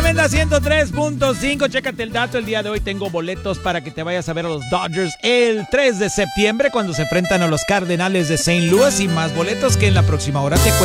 Tremenda 103.5. Chécate el dato. El día de hoy tengo boletos para que te vayas a ver a los Dodgers el 3 de septiembre cuando se enfrentan a los Cardenales de St. Louis y más boletos que en la próxima hora te cuento.